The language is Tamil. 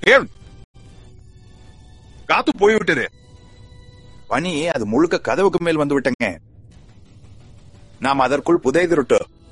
ஏன் காத்து போய்விட்டது? பனி அது முழுக்க கதவுக்கு மேல் வந்து விட்டங்க. நாம் அதற்குள் புதைதிருட்டு